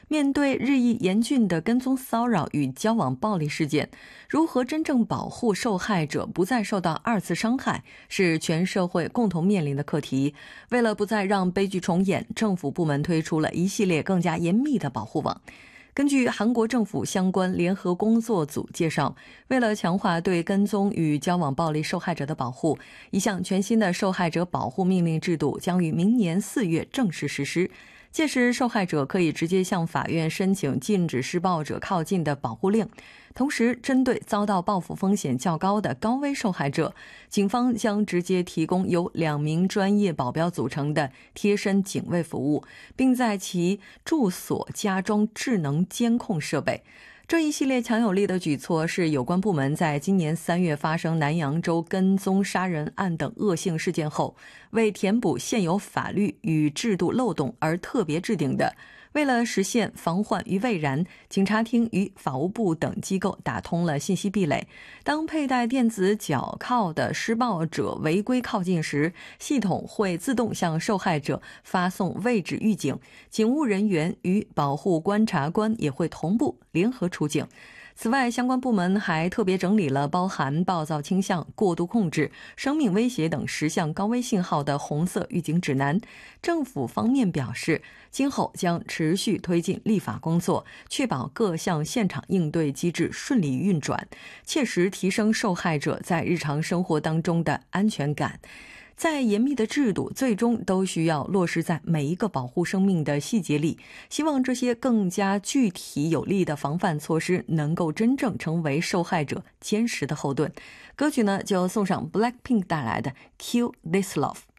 面对日益严峻的跟踪骚扰与交往暴力事件，如何真正保护受害者不再受到二次伤害，是全社会共同面临的课题。为了不再让悲剧重演，政府部门推出了一系列更加严密的保护网。根据韩国政府相关联合工作组介绍，为了强化对跟踪与交往暴力受害者的保护，一项全新的受害者保护命令制度将于明年4月正式实施。届时，受害者可以直接向法院申请禁止施暴者靠近的保护令。同时，针对遭到报复风险较高的高危受害者，警方将直接提供由2名专业保镖组成的贴身警卫服务，并在其住所加装智能监控设备。这一系列强有力的举措是有关部门在今年3月发生南扬州跟踪杀人案等恶性事件后，为填补现有法律与制度漏洞而特别制定的。为了实现防患于未然，警察厅与法务部等机构打通了信息壁垒。当佩戴电子脚铐的施暴者违规靠近时，系统会自动向受害者发送位置预警，警务人员与保护观察官也会同步联合出警。此外，相关部门还特别整理了包含暴躁倾向、过度控制、生命威胁等10项高危信号的红色预警指南。政府方面表示，今后将持续推进立法工作，确保各项现场应对机制顺利运转，切实提升受害者在日常生活当中的安全感。再严密的制度最终都需要落实在每一个保护生命的细节里，希望这些更加具体有力的防范措施能够真正成为受害者坚实的后盾。歌曲呢就送上 Blackpink 带来的 Kill This Love。